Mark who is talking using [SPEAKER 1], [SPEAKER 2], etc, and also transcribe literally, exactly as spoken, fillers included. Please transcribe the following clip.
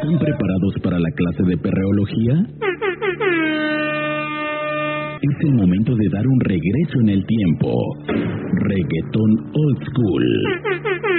[SPEAKER 1] ¿Están preparados para la clase de perreología? Es el momento de dar un regreso en el tiempo. Reggaetón Old School.